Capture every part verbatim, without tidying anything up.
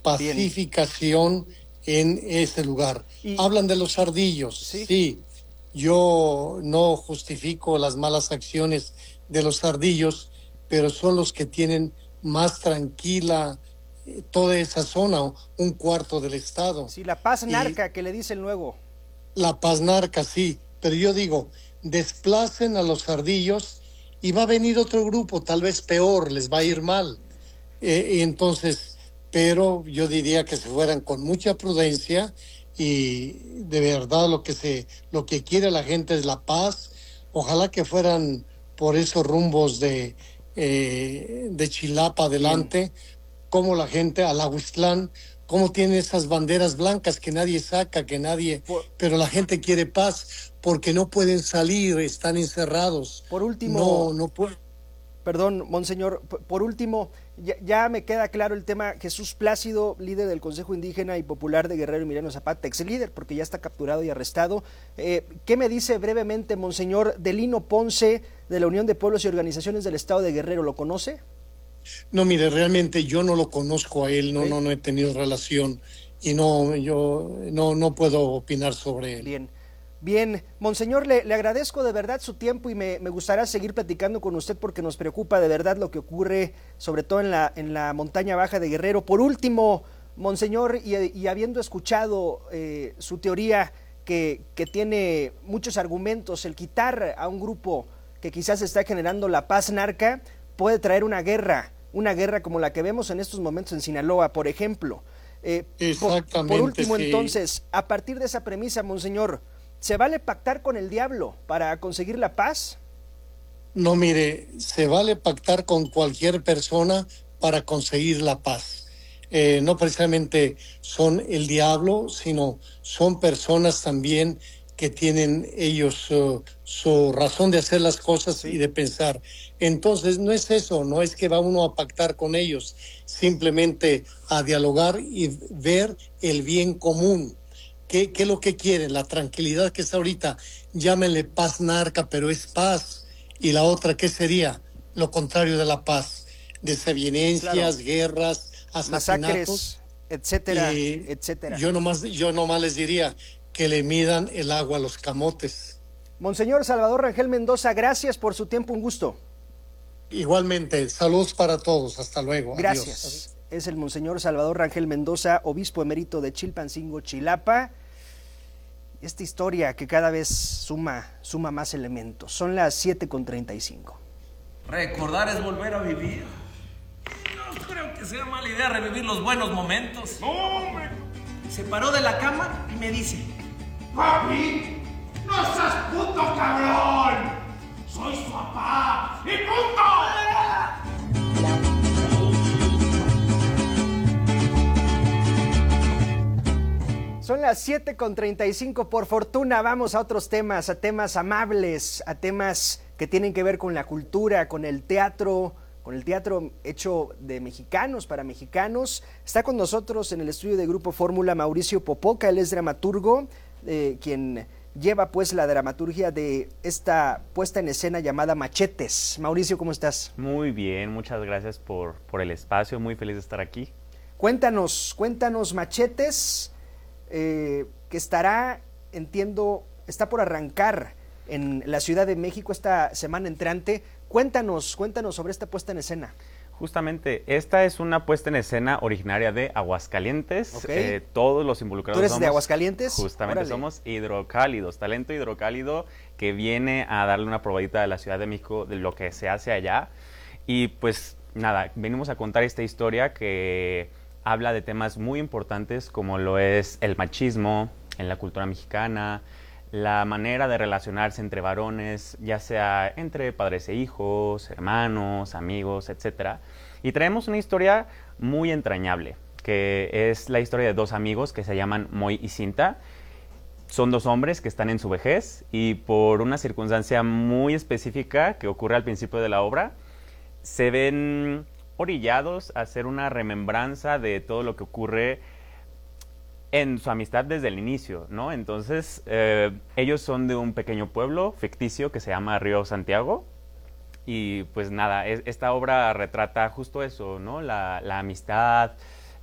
pacificación Bien. en ese lugar. Y... Hablan de los ardillos, sí. sí. Yo no justifico las malas acciones de los ardillos, pero son los que tienen más tranquila eh, toda esa zona, un cuarto del estado. Sí, la paz narca y que le dicen luego. La paz narca, sí, pero yo digo, desplacen a los ardillos y va a venir otro grupo, tal vez peor, les va a ir mal. Eh, y entonces, pero yo diría que se fueran con mucha prudencia y de verdad lo que se, lo que quiere la gente es la paz. Ojalá que fueran por esos rumbos de, eh, de Chilapa adelante, Bien. como la gente, a Alahuistlán, cómo tiene esas banderas blancas que nadie saca, que nadie, por, pero la gente quiere paz porque no pueden salir, están encerrados. Por último, no, no pueden. Perdón, monseñor, por último, ya, ya me queda claro el tema. Jesús Plácido, líder del Consejo Indígena y Popular de Guerrero Emiliano Zapata, ex líder, porque ya está capturado y arrestado. Eh, ¿Qué me dice brevemente, monseñor, de Lino Ponce, de la Unión de Pueblos y Organizaciones del Estado de Guerrero? ¿Lo conoce? No, mire, realmente yo no lo conozco a él, no, ¿Sí? no, no he tenido relación y no, yo no, no puedo opinar sobre él. Bien. Bien, monseñor, le, le agradezco de verdad su tiempo y me, me gustaría seguir platicando con usted porque nos preocupa de verdad lo que ocurre, sobre todo en la, en la montaña baja de Guerrero. Por último, monseñor, y, y habiendo escuchado eh, su teoría que, que tiene muchos argumentos, el quitar a un grupo que quizás está generando la paz narca puede traer una guerra, una guerra como la que vemos en estos momentos en Sinaloa, por ejemplo. Eh, Exactamente. Por, por último, sí. entonces, a partir de esa premisa, monseñor, ¿se vale pactar con el diablo para conseguir la paz? No, mire, se vale pactar con cualquier persona para conseguir la paz. Eh, no precisamente son el diablo, sino son personas también que tienen ellos uh, su razón de hacer las cosas sí. y de pensar. Entonces, no es eso, no es que va uno a pactar con ellos, simplemente a dialogar y ver el bien común. ¿Qué, qué es lo que quieren? La tranquilidad que está ahorita, llámenle paz narca, pero es paz. Y la otra, ¿qué sería? Lo contrario de la paz. Desavenencias, claro. guerras, asesinatos. Masacres, etcétera, eh, etcétera. Yo nomás, yo nomás les diría que le midan el agua a los camotes. Monseñor Salvador Rangel Mendoza, gracias por su tiempo, un gusto. Igualmente, saludos para todos, hasta luego. Gracias. Adiós. Es el monseñor Salvador Rangel Mendoza, obispo emérito de Chilpancingo, Chilapa. Esta historia que cada vez suma, suma más elementos. Son las siete con treinta y cinco. Recordar es volver a vivir. No creo que sea mala idea revivir los buenos momentos. No, hombre. Se paró de la cama y me dice: ¡Papi! ¡No seas puto cabrón! ¡Soy su papá! ¡Y punto! Son las siete con treinta y cinco, por fortuna vamos a otros temas, a temas amables, a temas que tienen que ver con la cultura, con el teatro, con el teatro hecho de mexicanos para mexicanos. Está con nosotros en el estudio de Grupo Fórmula Mauricio Popoca, él es dramaturgo, eh, quien lleva pues la dramaturgia de esta puesta en escena llamada Machetes. Mauricio, ¿cómo estás? Muy bien, muchas gracias por, por el espacio, muy feliz de estar aquí. Cuéntanos, cuéntanos Machetes. Eh, que estará, entiendo, está por arrancar en la Ciudad de México esta semana entrante. Cuéntanos, cuéntanos sobre esta puesta en escena. Justamente, esta es una puesta en escena originaria de Aguascalientes. Okay. Eh, todos los involucrados ¿Tú eres somos, de Aguascalientes? Justamente, Órale. Somos hidrocálidos, talento hidrocálido que viene a darle una probadita de la Ciudad de México de lo que se hace allá. Y pues nada, venimos a contar esta historia que habla de temas muy importantes como lo es el machismo en la cultura mexicana, la manera de relacionarse entre varones, ya sea entre padres e hijos, hermanos, amigos, etcétera. Y traemos una historia muy entrañable, que es la historia de dos amigos que se llaman Moy y Cinta. Son dos hombres que están en su vejez y por una circunstancia muy específica que ocurre al principio de la obra, se ven orillados a hacer una remembranza de todo lo que ocurre en su amistad desde el inicio, ¿no? Entonces, eh, ellos son de un pequeño pueblo ficticio que se llama Río Santiago y pues nada, es, esta obra retrata justo eso, ¿no? La, la amistad,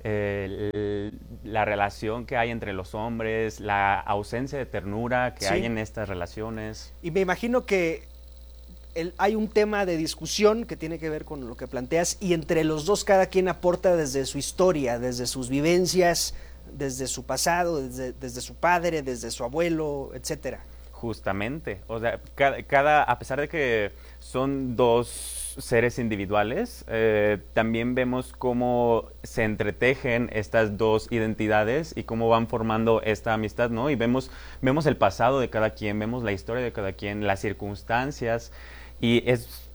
eh, el- la relación que hay entre los hombres, la ausencia de ternura que Sí. hay en estas relaciones. Y me imagino que el- hay un tema de discusión que tiene que ver con lo que planteas y entre los dos cada quien aporta desde su historia, desde sus vivencias, desde su pasado, desde, desde su padre, desde su abuelo, etcétera. Justamente, o sea, cada, cada- a pesar de que son dos seres individuales, eh, también vemos cómo se entretejen estas dos identidades y cómo van formando esta amistad, ¿no? Y vemos, vemos el pasado de cada quien, vemos la historia de cada quien, las circunstancias, y es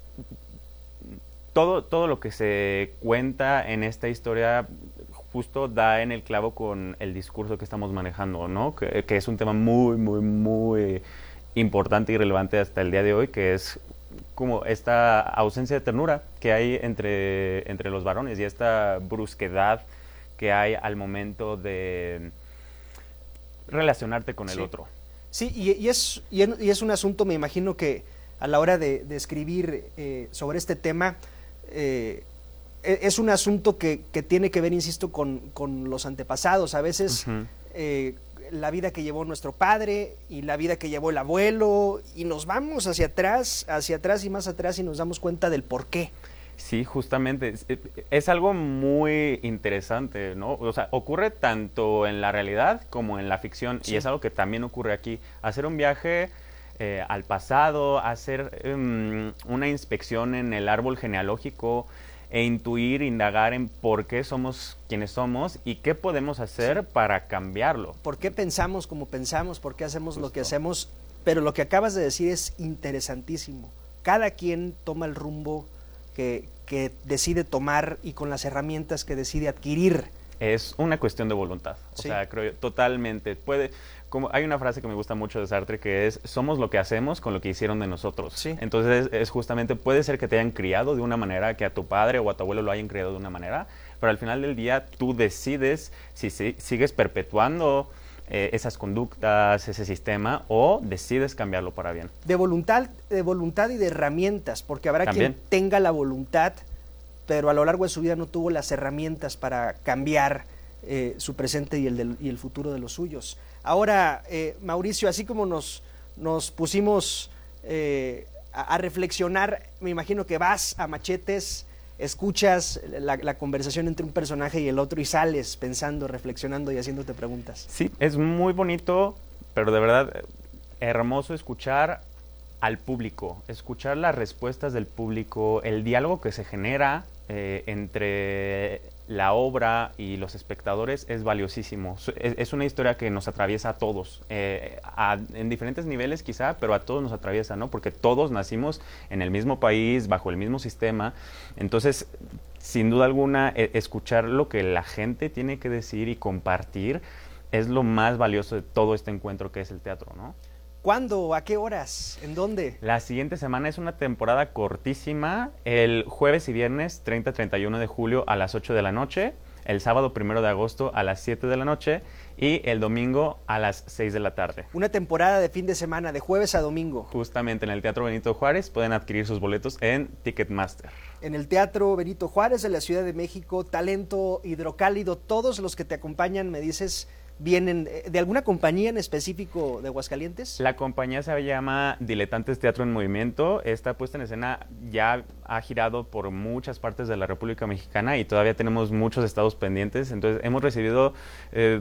todo, todo lo que se cuenta en esta historia justo da en el clavo con el discurso que estamos manejando, ¿no? Que, que es un tema muy, muy, muy importante y relevante hasta el día de hoy, que es como esta ausencia de ternura que hay entre, entre los varones y esta brusquedad que hay al momento de relacionarte con el Sí. otro. Sí, y, y es, y, en- y es un asunto, me imagino que a la hora de, de escribir eh, sobre este tema, eh, e- es un asunto que, que tiene que ver, insisto, con, con los antepasados. A veces Ujú. eh, la vida que llevó nuestro padre y la vida que llevó el abuelo, y nos vamos hacia atrás, hacia atrás y más atrás y nos damos cuenta del por qué. Sí, justamente. Es, es algo muy interesante, ¿no? O sea, ocurre tanto en la realidad como en la ficción, Sí. y es algo que también ocurre aquí. Hacer un viaje eh, al pasado, hacer um, una inspección en el árbol genealógico e intuir, indagar en por qué somos quienes somos y qué podemos hacer para cambiarlo. ¿Por qué pensamos como pensamos? ¿Por qué hacemos lo que Justo. hacemos? Pero lo que acabas de decir es interesantísimo. Cada quien toma el rumbo que, que decide tomar y con las herramientas que decide adquirir. Es una cuestión de voluntad. O Sí. sea, creo yo, totalmente. Puede, como hay una frase que me gusta mucho de Sartre que es, somos lo que hacemos con lo que hicieron de nosotros. Sí. Entonces, es justamente, puede ser que te hayan criado de una manera, que a tu padre o a tu abuelo lo hayan criado de una manera, pero al final del día tú decides si, si- sigues perpetuando eh, esas conductas, ese sistema, o decides cambiarlo para bien. De voluntad, de voluntad y de herramientas, porque habrá También. quien tenga la voluntad, pero a lo largo de su vida no tuvo las herramientas para cambiar eh, su presente y el, del- y el futuro de los suyos. Ahora, eh, Mauricio, así como nos, nos pusimos eh, a, a reflexionar, me imagino que vas a Machetes, escuchas la, la conversación entre un personaje y el otro y sales pensando, reflexionando y haciéndote preguntas. Sí, es muy bonito, pero de verdad eh, hermoso escuchar al público, escuchar las respuestas del público, el diálogo que se genera eh, entre la obra y los espectadores es valiosísimo. Su- Es, es una historia que nos atraviesa a todos, eh, a- en diferentes niveles quizá, pero a todos nos atraviesa, ¿no? Porque todos nacimos en el mismo país, bajo el mismo sistema. Entonces, sin duda alguna, e- escuchar lo que la gente tiene que decir y compartir es lo más valioso de todo este encuentro que es el teatro, ¿no? ¿Cuándo? ¿A qué horas? ¿En dónde? La siguiente semana es una temporada cortísima, el jueves y viernes treinta y treinta y uno de julio a las ocho de la noche, el sábado primero de agosto a las siete de la noche y el domingo a las seis de la tarde. Una temporada de fin de semana, de jueves a domingo. Justamente en el Teatro Benito Juárez pueden adquirir sus boletos en Ticketmaster. En el Teatro Benito Juárez de la Ciudad de México, talento hidrocálido. Todos los que te acompañan, me dices, vienen eh, de alguna compañía en específico de Aguascalientes. La compañía se llama Diletantes Teatro en Movimiento. Esta puesta en escena ya ha girado por muchas partes de la República Mexicana y todavía tenemos muchos estados pendientes. Entonces hemos recibido eh,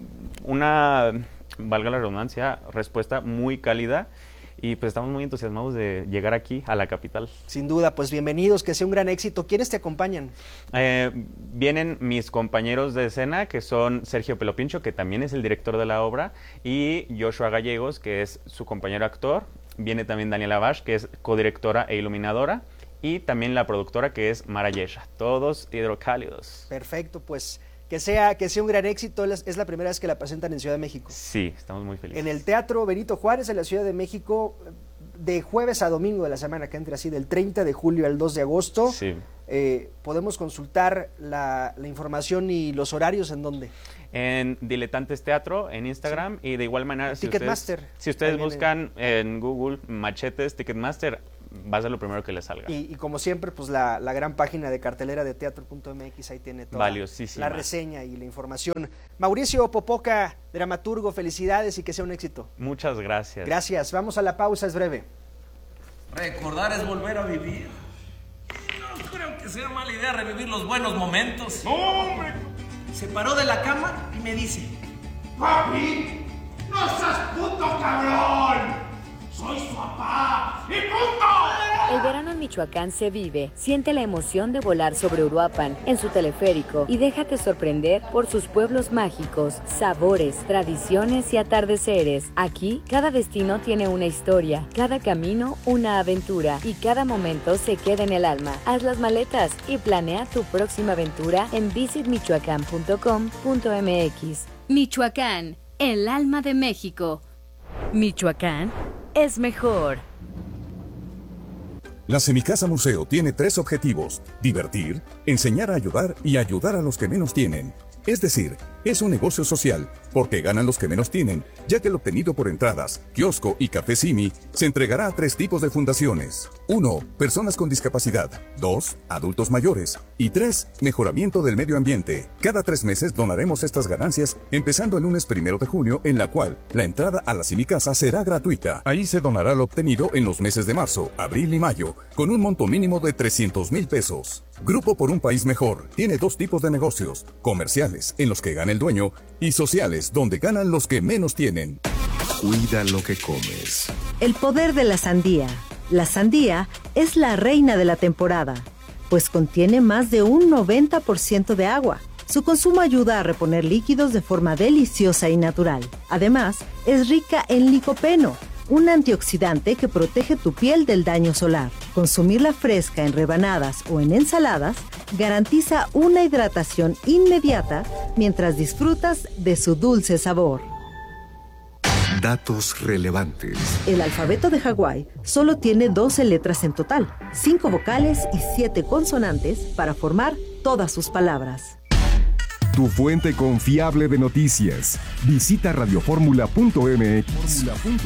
una, valga la redundancia, respuesta muy cálida y pues estamos muy entusiasmados de llegar aquí a la capital. Sin duda, pues bienvenidos, que sea un gran éxito. ¿Quiénes te acompañan? Eh, vienen mis compañeros de escena, que son Sergio Pelopincho, que también es el director de la obra, y Joshua Gallegos, que es su compañero actor. Viene también Daniela Bash, que es codirectora e iluminadora, y también la productora, que es Mara Yesha. Todos hidrocálidos. Perfecto, pues que sea, que sea un gran éxito. Es es la primera vez que la presentan en Ciudad de México. Sí, estamos muy felices. En el Teatro Benito Juárez de la Ciudad de México, de jueves a domingo de la semana que entra, así del treinta de julio al dos de agosto. Sí. Eh, podemos consultar la, la información y los horarios en dónde. En Diletantes Teatro, en Instagram, y de igual manera, si ustedes, Ticketmaster. si ustedes Ahí viene. buscan en Google Machetes Ticketmaster, va a ser lo primero que les salga. Y, y como siempre, pues la, la gran página de cartelera de teatro punto m x, ahí tiene toda la reseña y la información. Mauricio Popoca, dramaturgo, felicidades y que sea un éxito. Muchas gracias. Gracias, vamos a la pausa, es breve. Recordar es volver a vivir. No creo que sea mala idea revivir los buenos momentos. ¡No, hombre! Se paró de la cama y me dice: ¡Papi! ¡No seas puto cabrón! ¡Soy su papá! ¡Y punto! El verano en Michoacán se vive. Siente la emoción de volar sobre Uruapan en su teleférico y déjate sorprender por sus pueblos mágicos, sabores, tradiciones y atardeceres. Aquí, cada destino tiene una historia, cada camino una aventura y cada momento se queda en el alma. Haz las maletas y planea tu próxima aventura en visit michoacán punto com punto m x. Michoacán, el alma de México. Michoacán es mejor. La Semicasa Museo tiene tres objetivos: divertir, enseñar a ayudar y ayudar a los que menos tienen. Es decir, es un negocio social, porque ganan los que menos tienen, ya que el obtenido por entradas, kiosco y café Simi se entregará a tres tipos de fundaciones. uno. Personas con discapacidad. dos. Adultos mayores. Y tres. Mejoramiento del medio ambiente. Cada tres meses donaremos estas ganancias, empezando el lunes primero de junio, en la cual la entrada a la Semicasa será gratuita. Ahí se donará lo obtenido en los meses de marzo, abril y mayo, con un monto mínimo de trescientos mil pesos. Grupo por un País Mejor tiene dos tipos de negocios: comerciales, en los que gana el dueño, y sociales, donde ganan los que menos tienen. Cuida lo que comes. El poder de la sandía. La sandía es la reina de la temporada, pues contiene más de un noventa por ciento de agua. Su consumo ayuda a reponer líquidos de forma deliciosa y natural. Además, es rica en licopeno, un antioxidante que protege tu piel del daño solar. Consumirla fresca en rebanadas o en ensaladas garantiza una hidratación inmediata mientras disfrutas de su dulce sabor. Datos relevantes. El alfabeto de Hawái solo tiene doce letras en total, cinco vocales y siete consonantes para formar todas sus palabras. Tu fuente confiable de noticias. Visita radioformula punto m x.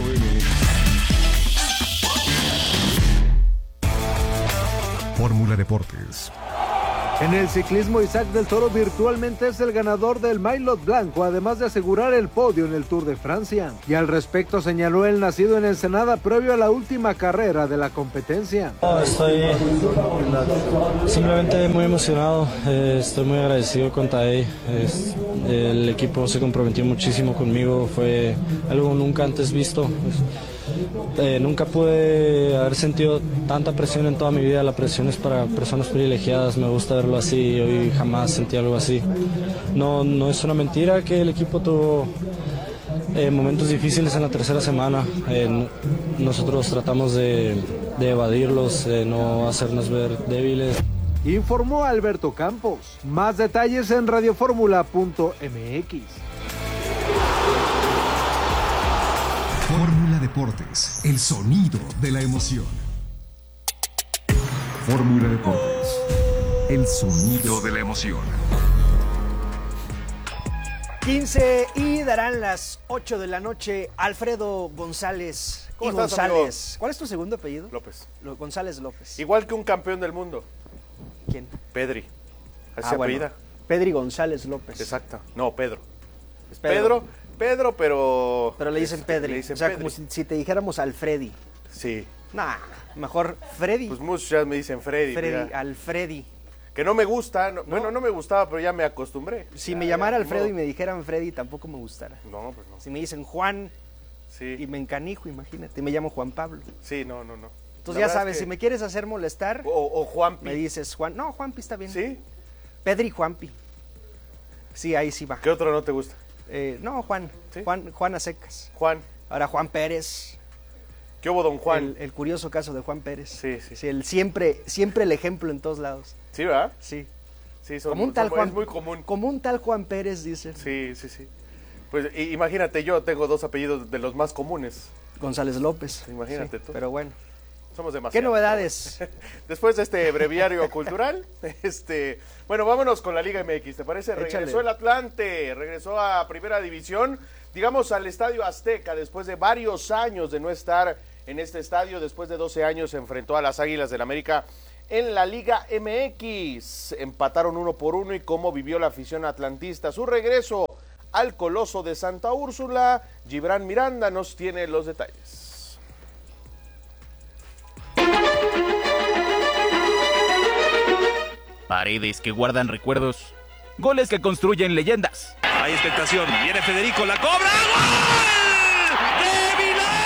Fórmula Deportes. En el ciclismo, Isaac del Toro virtualmente es el ganador del Maillot Blanco, además de asegurar el podio en el Tour de Francia. Y al respecto señaló el nacido en Ensenada previo a la última carrera de la competencia. Oh, estoy simplemente muy emocionado, eh, estoy muy agradecido con Tadej. Es, el equipo se comprometió muchísimo conmigo, fue algo nunca antes visto. Eh, nunca pude haber sentido tanta presión en toda mi vida. La presión es para personas privilegiadas, me gusta verlo así. Hoy jamás sentí algo así. No, no es una mentira que el equipo tuvo eh, momentos difíciles en la tercera semana. Eh, nosotros tratamos de, de evadirlos, de no hacernos ver débiles. Informó Alberto Campos. Más detalles en radioformula punto m x. Fórmula Deportes, el sonido de la emoción. Fórmula Deportes, el sonido de la emoción. quince y darán las ocho de la noche. Alfredo González y ¿Cómo estás, González. amigo? ¿Cuál es tu segundo apellido? López. Lo- González López. Igual que un campeón del mundo. ¿Quién? Pedri. Así Ah, se bueno. apellida. Pedri González López. Exacto. No, Pedro. Es Pedro. Pedro, Pedro, pero... Pero le dicen este, Pedri. le dicen o sea, Pedri. como si, si te dijéramos Alfredi. Sí. Nah, mejor Freddy. Pues muchos ya me dicen Freddy. Freddy, mira. Alfredi. Que no me gusta. no- Bueno, no me gustaba, pero ya me acostumbré. Si Ya, me ya, llamara ni Alfredo modo. y me dijeran Freddy, tampoco me gustara. No, pues no. Si me dicen Juan Sí. y me encanijo, imagínate, me llamo Juan Pablo. Sí, no, no, no. Entonces La ya verdad sabes, es que- si me quieres hacer molestar, O, o Juanpi. me dices Juan. No, Juanpi está bien. ¿Sí? Pedri Juanpi. Sí, ahí sí va. ¿Qué otro no te gusta? Eh, no, Juan. ¿Sí? Juan. Juan a secas. Juan. Ahora Juan Pérez. ¿Qué hubo, don Juan? El, el curioso caso de Juan Pérez. Sí, sí. Sí, el siempre, siempre el ejemplo en todos lados. ¿Sí, verdad? Sí. Sí, son, Como un tal son- Juan. es muy común. Como un tal Juan Pérez, dicen. Sí, sí, sí. Pues i- imagínate, yo tengo dos apellidos de los más comunes. González López. Imagínate Sí, tú. Pero bueno. Somos demasiados. ¿Qué novedades? Después de este breviario cultural, este, bueno, vámonos con la Liga M X, ¿te parece? Échale. Regresó el Atlante, regresó a Primera División, digamos al Estadio Azteca, después de varios años de no estar en este estadio. Después de doce años se enfrentó a las Águilas del América en la Liga M X. Empataron uno por uno y cómo vivió la afición atlantista su regreso al Coloso de Santa Úrsula. Gibran Miranda nos tiene los detalles. Paredes que guardan recuerdos, goles que construyen leyendas. Hay expectación, viene Federico, la cobra. ¡Gol! ¡De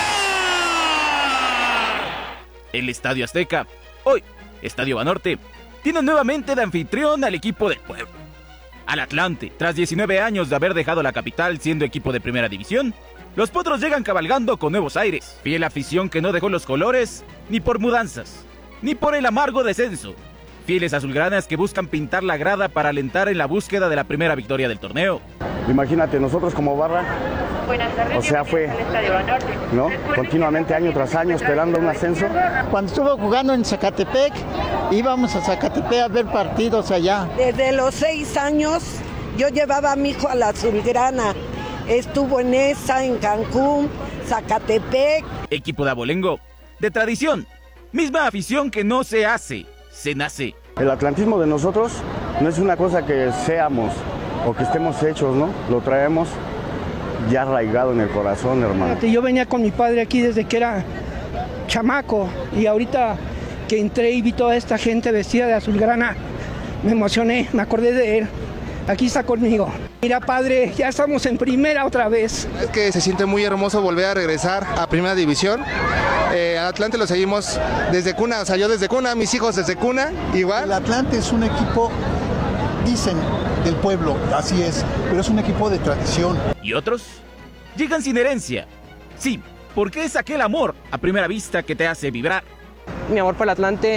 Vilar! El Estadio Azteca, hoy Estadio Banorte, tiene nuevamente de anfitrión al equipo del pueblo. Al Atlante, tras diecinueve años de haber dejado la capital siendo equipo de primera división, los potros llegan cabalgando con nuevos aires. Fiel afición que no dejó los colores, ni por mudanzas, ni por el amargo descenso. Fieles azulgranas que buscan pintar la grada para alentar en la búsqueda de la primera victoria del torneo. Imagínate, nosotros como barra, o sea, fue, ¿no? Continuamente, año tras año, esperando un ascenso. Cuando estuvo jugando en Zacatepec, íbamos a Zacatepec a ver partidos allá. Desde los seis años, yo llevaba a mi hijo a la azulgrana. Estuvo en esa, en Cancún, Zacatepec. Equipo de abolengo, de tradición, misma afición que no se hace, se nace. El atlantismo de nosotros no es una cosa que seamos o que estemos hechos, ¿no? Lo traemos ya arraigado en el corazón, hermano. Yo venía con mi padre aquí desde que era chamaco y ahorita que entré y vi toda esta gente vestida de azulgrana, me emocioné, me acordé de él. Aquí está conmigo. Mira, padre, ya estamos en primera otra vez. Es que se siente muy hermoso volver a regresar a primera división. Eh, al Atlante lo seguimos desde cuna, o sea, yo desde cuna, mis hijos desde cuna, igual. El Atlante es un equipo, dicen, del pueblo, así es, pero es un equipo de tradición. ¿Y otros? Llegan sin herencia. Sí, porque es aquel amor a primera vista que te hace vibrar. Mi amor por el Atlante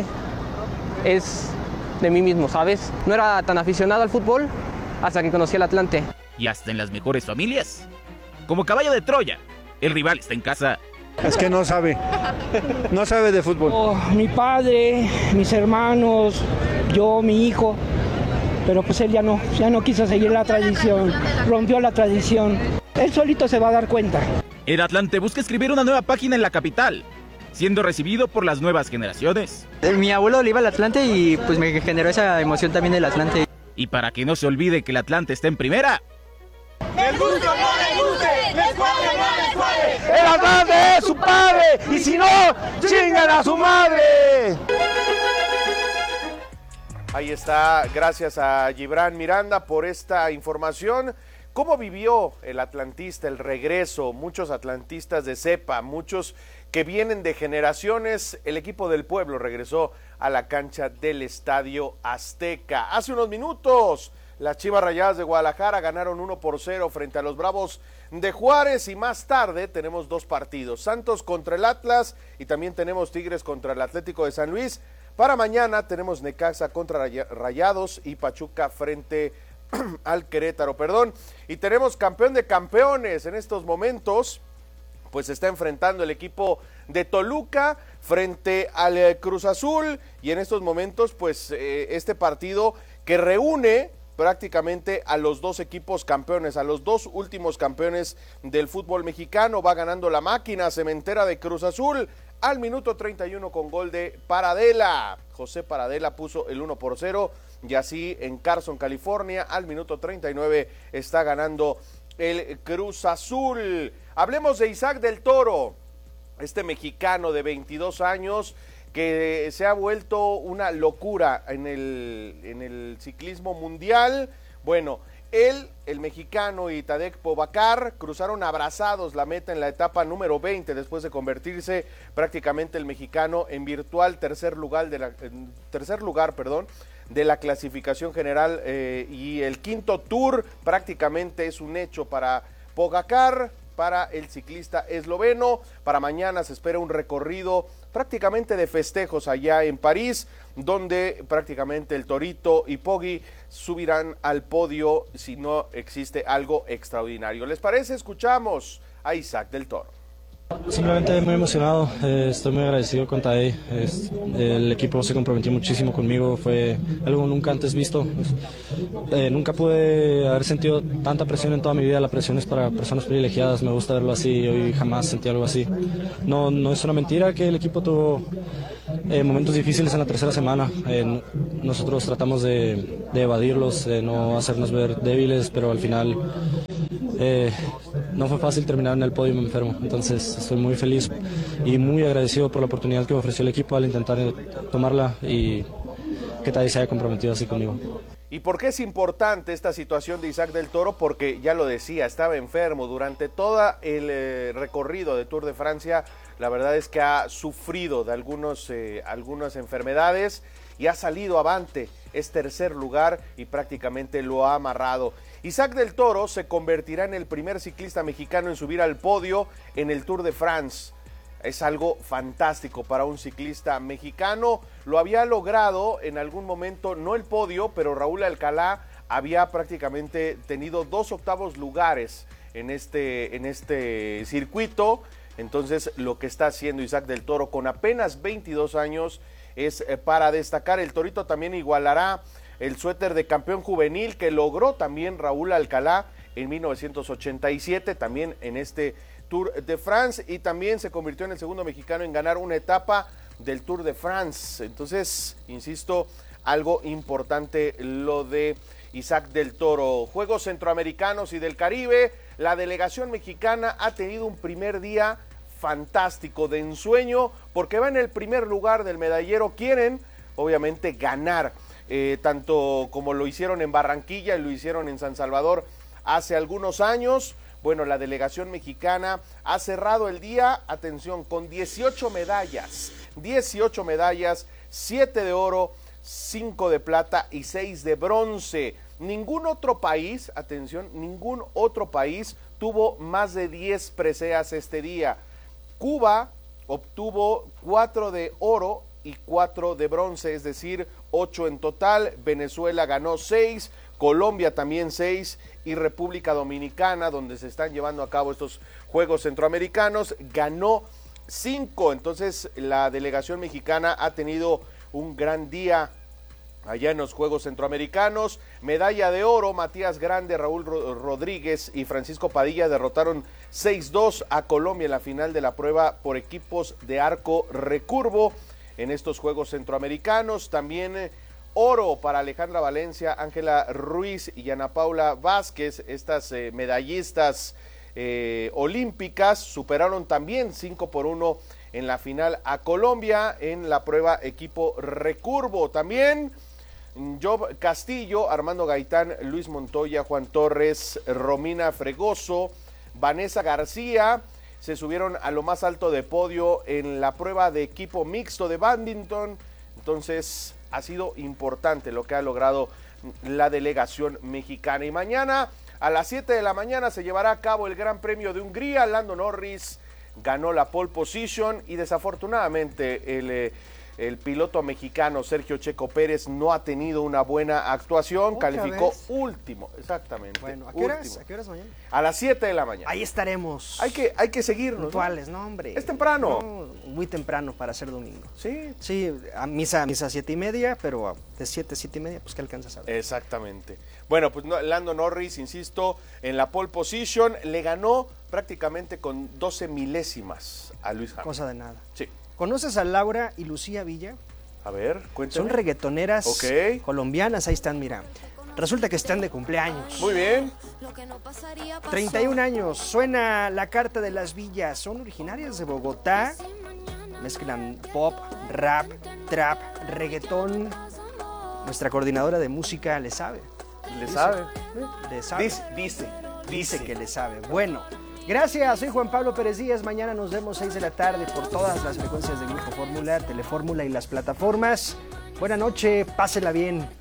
es de mí mismo, ¿sabes? No era tan aficionado al fútbol hasta que conocí al Atlante. Y hasta en las mejores familias. Como caballo de Troya, el rival está en casa. Es que no sabe, no sabe de fútbol. Oh, mi padre, mis hermanos, yo, mi hijo, pero pues él ya no, ya no quiso seguir la tradición, rompió la tradición. Él solito se va a dar cuenta. El Atlante busca escribir una nueva página en la capital, siendo recibido por las nuevas generaciones. Mi abuelo le iba al Atlante y pues me generó esa emoción también del Atlante. Y para que no se olvide que el Atlante está en primera. ¡Les guste o no les guste! ¡Les cuadre o no les cuadre! ¡El Atlante es su padre! ¡Y si no, chingan a su madre! Ahí está, gracias a Gibran Miranda por esta información. ¿Cómo vivió el atlantista el regreso? Muchos atlantistas de cepa, muchos que vienen de generaciones. El equipo del pueblo regresó a la cancha del Estadio Azteca. Hace unos minutos, las Chivas Rayadas de Guadalajara ganaron uno por cero frente a los Bravos de Juárez y más tarde tenemos dos partidos, Santos contra el Atlas y también tenemos Tigres contra el Atlético de San Luis. Para mañana tenemos Necaxa contra Rayados y Pachuca frente al Querétaro, perdón. Y tenemos campeón de campeones en estos momentos, pues se está enfrentando el equipo de Toluca frente al eh, Cruz Azul y en estos momentos pues eh, este partido que reúne prácticamente a los dos equipos campeones, a los dos últimos campeones del fútbol mexicano. Va ganando la máquina cementera de Cruz Azul al minuto treinta y uno con gol de Paradela. José Paradela puso el uno por cero y así en Carson, California, al minuto treinta y nueve está ganando el Cruz Azul. Hablemos de Isaac del Toro, este mexicano de veintidós años que se ha vuelto una locura en el, en el ciclismo mundial. Bueno, él, el mexicano y Tadej Pogačar cruzaron abrazados la meta en la etapa número veinte después de convertirse prácticamente el mexicano en virtual tercer lugar de la, tercer lugar, perdón, de la clasificación general eh, y el quinto tour prácticamente es un hecho para Pogačar, para el ciclista esloveno. Para mañana se espera un recorrido prácticamente de festejos allá en París, donde prácticamente el Torito y Poggi subirán al podio si no existe algo extraordinario. ¿Les parece? Escuchamos a Isaac del Toro. Simplemente muy emocionado, eh, estoy muy agradecido con Tadej, es, el equipo se comprometió muchísimo conmigo, fue algo nunca antes visto, eh, nunca pude haber sentido tanta presión en toda mi vida, la presión es para personas privilegiadas, me gusta verlo así, hoy jamás sentí algo así. No, no es una mentira que el equipo tuvo eh, momentos difíciles en la tercera semana, eh, nosotros tratamos de, de evadirlos, de no hacernos ver débiles, pero al final eh, no fue fácil terminar en el podio y me enfermo, entonces estoy muy feliz y muy agradecido por la oportunidad que me ofreció el equipo al intentar tomarla y que Tadej se haya comprometido así conmigo. ¿Y por qué es importante esta situación de Isaac del Toro? Porque ya lo decía, estaba enfermo durante todo el eh, recorrido de Tour de Francia. La verdad es que ha sufrido de algunos, eh, algunas enfermedades y ha salido avante. Es tercer lugar y prácticamente lo ha amarrado. Isaac del Toro se convertirá en el primer ciclista mexicano en subir al podio en el Tour de France. Es algo fantástico para un ciclista mexicano. Lo había logrado en algún momento, no el podio, pero Raúl Alcalá había prácticamente tenido dos octavos lugares en este, en este circuito. Entonces, lo que está haciendo Isaac del Toro con apenas veintidós años es para destacar. El Torito también igualará el suéter de campeón juvenil que logró también Raúl Alcalá en mil novecientos ochenta y siete, también en este Tour de France, y también se convirtió en el segundo mexicano en ganar una etapa del Tour de France. Entonces, insisto, algo importante lo de Isaac del Toro. Juegos Centroamericanos y del Caribe, la delegación mexicana ha tenido un primer día fantástico, de ensueño, porque va en el primer lugar del medallero. Quieren, obviamente, ganar, eh, tanto como lo hicieron en Barranquilla y lo hicieron en San Salvador hace algunos años. Bueno, la delegación mexicana ha cerrado el día, atención, con dieciocho medallas, dieciocho medallas, siete de oro, cinco de plata y seis de bronce. Ningún otro país, atención, ningún otro país tuvo más de diez preseas este día. Cuba obtuvo cuatro de oro y cuatro de bronce, es decir, ocho en total. Venezuela ganó seis, Colombia también seis, y República Dominicana, donde se están llevando a cabo estos Juegos Centroamericanos, ganó cinco. Entonces, la delegación mexicana ha tenido un gran día allá en los Juegos Centroamericanos. Medalla de oro, Matías Grande, Raúl Rodríguez y Francisco Padilla derrotaron seis dos a Colombia en la final de la prueba por equipos de arco recurvo en estos Juegos Centroamericanos. También eh, oro para Alejandra Valencia, Ángela Ruiz y Ana Paula Vázquez. Estas eh, medallistas eh, olímpicas superaron también cinco por uno en la final a Colombia en la prueba equipo recurvo. También Job Castillo, Armando Gaitán, Luis Montoya, Juan Torres, Romina Fregoso, Vanessa García se subieron a lo más alto de podio en la prueba de equipo mixto de bádminton. Entonces, ha sido importante lo que ha logrado la delegación mexicana. Y mañana a las siete de la mañana se llevará a cabo el Gran Premio de Hungría. Lando Norris ganó la pole position y desafortunadamente el, eh, el piloto mexicano Sergio Checo Pérez no ha tenido una buena actuación. Calificó vez? último, exactamente. Bueno, ¿a qué horas? ¿A qué horas mañana? A las siete de la mañana. Ahí estaremos. Hay que, hay que seguirnos. Puntuales, ¿no? ¿no, hombre? Es temprano. No, muy temprano para ser domingo. Sí. Sí, a misa, misa siete y media, pero de siete, siete y media, pues que alcanzas a ver. Exactamente. Bueno, pues Lando Norris, insisto, en la pole position, le ganó prácticamente con doce milésimas a Luis Hamilton. Cosa de nada. Sí. ¿Conoces a Laura y Lucía Villa? A ver, cuéntame. Son reggaetoneras okay. colombianas, ahí están, mira. Resulta que están de cumpleaños. Muy bien. treinta y un años, suena La Carta de las Villas. Son originarias de Bogotá. Mezclan pop, rap, trap, reggaetón. Nuestra coordinadora de música le sabe. ¿Le dice, sabe? Le sabe. Dice, dice, dice. Dice que le sabe. Bueno. Gracias, soy Juan Pablo Pérez Díaz. Mañana nos vemos seis de la tarde por todas las frecuencias de Grupo Fórmula, Telefórmula y las plataformas. Buena noche, pásela bien.